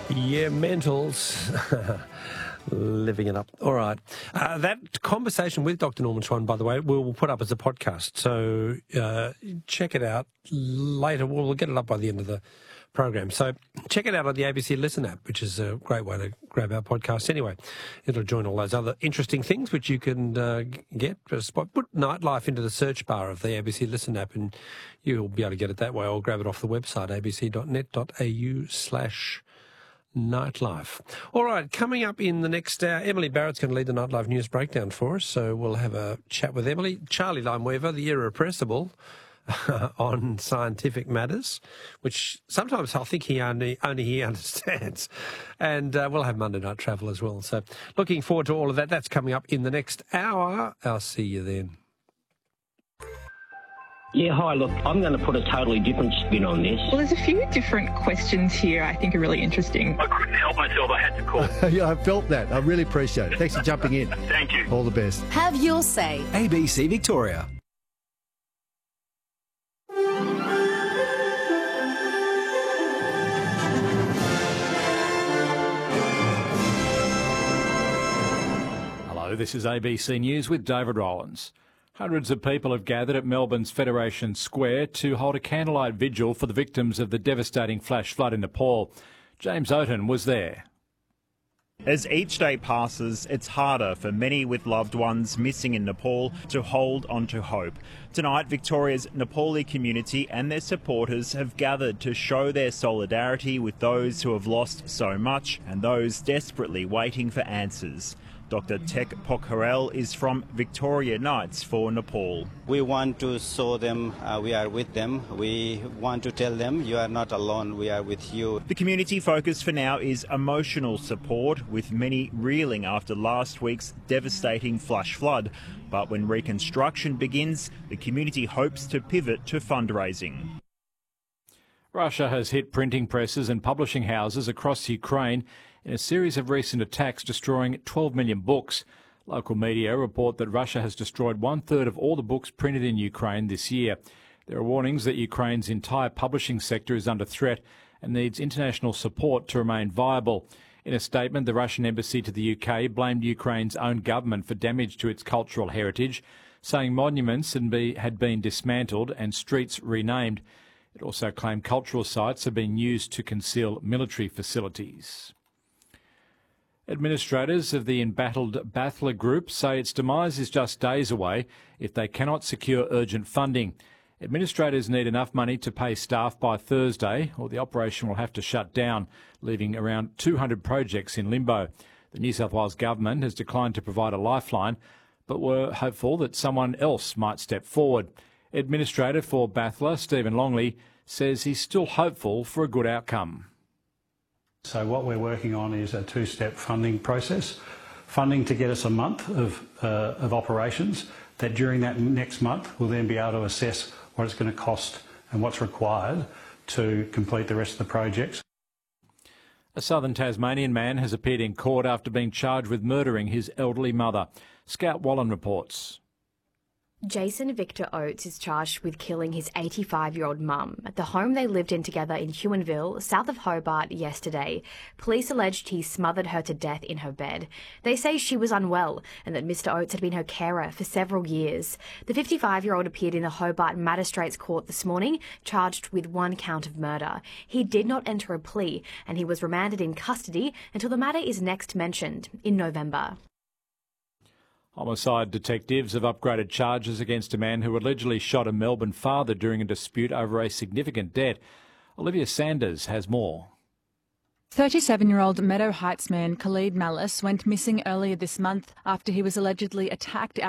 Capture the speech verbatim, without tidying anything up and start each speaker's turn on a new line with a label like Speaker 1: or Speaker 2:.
Speaker 1: Yeah, mentals. Living it up. All right. Uh, that conversation with Doctor Norman Swan, by the way, we'll put up as a podcast. So uh, check it out later. We'll, we'll get it up by the end of the program. So check it out on the A B C Listen app, which is a great way to grab our podcast. Anyway, it'll join all those other interesting things which you can uh, get. Just put Nightlife into the search bar of the A B C Listen app and you'll be able to get it that way, or grab it off the website, a b c dot net dot a u slash Nightlife. All right, coming up in the next hour, Emily Barrett's going to lead the Nightlife News Breakdown for us, so we'll have a chat with Emily. Charlie Limeweaver, the irrepressible, on scientific matters, which sometimes I think he only only he understands. And uh, we'll have Monday Night Travel as well. So looking forward to all of that. That's coming up in the next hour. I'll see you then.
Speaker 2: Yeah, hi, look, I'm going to put a totally different spin on this.
Speaker 3: Well, there's a few different questions here I think are really interesting.
Speaker 4: I couldn't help myself, I had to call.
Speaker 5: Yeah, I felt that. I really appreciate it. Thanks for jumping in.
Speaker 4: Thank you.
Speaker 5: All the best.
Speaker 6: Have your say.
Speaker 7: A B C Victoria.
Speaker 8: Hello, this is A B C News with David Rowlands. Hundreds of people have gathered at Melbourne's Federation Square to hold a candlelight vigil for the victims of the devastating flash flood in Nepal. James Oaten was there.
Speaker 9: As each day passes, it's harder for many with loved ones missing in Nepal to hold on to hope. Tonight, Victoria's Nepali community and their supporters have gathered to show their solidarity with those who have lost so much and those desperately waiting for answers. Doctor Tek Pokharel is from Victoria Knights for Nepal.
Speaker 10: We want to show them uh, we are with them. We want to tell them you are not alone, we are with you.
Speaker 9: The community focus for now is emotional support, with many reeling after last week's devastating flash flood. But when reconstruction begins, the community hopes to pivot to fundraising.
Speaker 8: Russia has hit printing presses and publishing houses across Ukraine in a series of recent attacks, destroying twelve million books. Local media report that Russia has destroyed one-third of all the books printed in Ukraine this year. There are warnings that Ukraine's entire publishing sector is under threat and needs international support to remain viable. In a statement, the Russian embassy to the U K blamed Ukraine's own government for damage to its cultural heritage, saying monuments had been dismantled and streets renamed. It also claimed cultural sites have been used to conceal military facilities. Administrators of the embattled Bathla Group say its demise is just days away if they cannot secure urgent funding. Administrators need enough money to pay staff by Thursday, or the operation will have to shut down, leaving around two hundred projects in limbo. The New South Wales government has declined to provide a lifeline, but were hopeful that someone else might step forward. Administrator for Bathla, Stephen Longley, says he's still hopeful for a good outcome.
Speaker 11: So what we're working on is a two-step funding process. Funding to get us a month of, uh, of operations, that during that next month we'll then be able to assess what it's going to cost and what's required to complete the rest of the projects.
Speaker 8: A southern Tasmanian man has appeared in court after being charged with murdering his elderly mother. Scout Wallen reports.
Speaker 12: Jason Victor Oates is charged with killing his eighty-five-year-old mum at the home they lived in together in Huonville, south of Hobart, yesterday. Police alleged he smothered her to death in her bed. They say she was unwell and that Mister Oates had been her carer for several years. The fifty-five-year-old appeared in the Hobart Magistrates Court this morning, charged with one count of murder. He did not enter a plea and he was remanded in custody until the matter is next mentioned in November.
Speaker 8: Homicide detectives have upgraded charges against a man who allegedly shot a Melbourne father during a dispute over a significant debt. Olivia Sanders has more.
Speaker 13: thirty-seven-year-old Meadow Heights man Khalid Malice went missing earlier this month after he was allegedly attacked